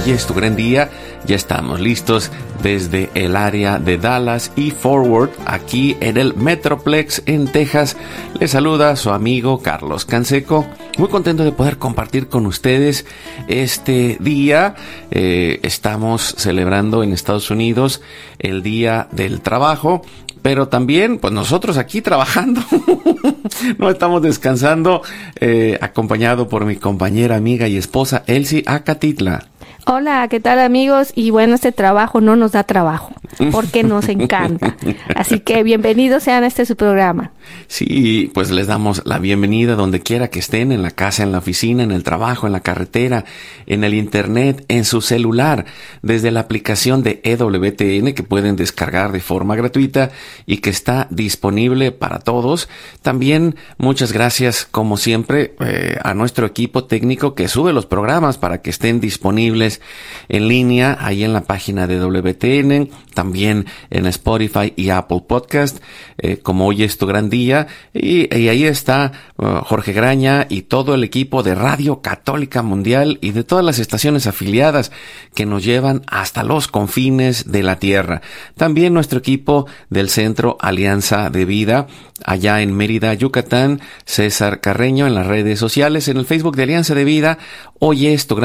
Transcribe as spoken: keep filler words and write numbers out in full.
Hoy es tu gran día. Ya estamos listos desde el área de Dallas y Forward, aquí en el Metroplex en Texas. Les saluda su amigo Carlos Canseco. Muy contento de poder compartir con ustedes este día. Eh, estamos celebrando en Estados Unidos el Día del Trabajo, pero también pues nosotros aquí trabajando. No estamos descansando, eh, acompañado por mi compañera, amiga y esposa Elsie Acatitla. Hola, ¿qué tal, amigos? Y bueno, este trabajo no nos da trabajo, porque nos encanta. Así que bienvenidos sean a este su programa. Sí, pues les damos la bienvenida donde quiera que estén, en la casa, en la oficina, en el trabajo, en la carretera, en el internet, en su celular, desde la aplicación de E W T N que pueden descargar de forma gratuita y que está disponible para todos. También muchas gracias, como siempre, eh, a nuestro equipo técnico que sube los programas para que estén disponibles en línea, ahí en la página de W T N, también en Spotify y Apple Podcast, eh, como hoy es tu gran día, y, y ahí está uh, Jorge Graña y todo el equipo de Radio Católica Mundial y de todas las estaciones afiliadas que nos llevan hasta los confines de la tierra. También nuestro equipo del Centro Alianza de Vida, allá en Mérida, Yucatán, César Carreño en las redes sociales, en el Facebook de Alianza de Vida. Hoy es tu gran